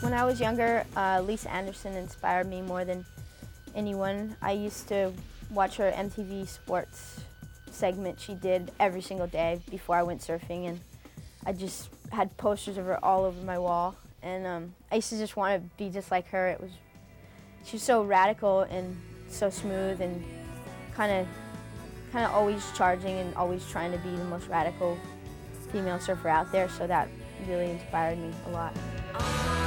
When I was younger, Lisa Anderson inspired me more than anyone. I used to watch her MTV Sports segment she did every single day before I went surfing, and I just had posters of her all over my wall. And I used to just want to be just like her. She was so radical and so smooth and kind of always charging and always trying to be the most radical female surfer out there. So that really inspired me a lot.